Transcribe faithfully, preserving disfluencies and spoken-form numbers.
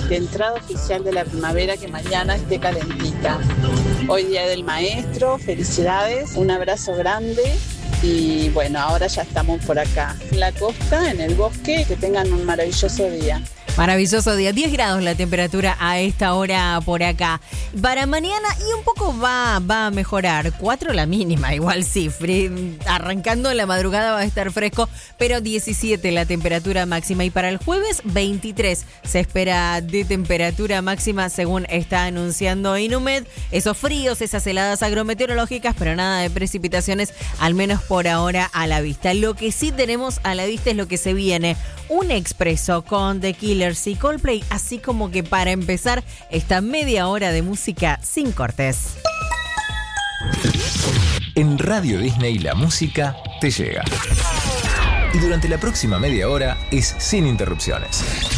de entrada oficial de la primavera, que mañana esté calentita. Hoy día del maestro, felicidades, un abrazo grande y bueno, ahora ya estamos por acá, en la costa, en el bosque, que tengan un maravilloso día. Maravilloso día, diez grados la temperatura a esta hora por acá. Para mañana y un poco va, va a mejorar, cuatro la mínima, igual sí, fre- arrancando la madrugada va a estar fresco, pero diecisiete la temperatura máxima. Y para el jueves veintitrés se espera de temperatura máxima según está anunciando Inumet. Esos fríos, esas heladas agrometeorológicas, pero nada de precipitaciones, al menos por ahora a la vista. Lo que sí tenemos a la vista es lo que se viene, un expreso con The Killers y Coldplay, así como que para empezar esta media hora de música sin cortes. En Radio Disney la música te llega. Y durante la próxima media hora es sin interrupciones.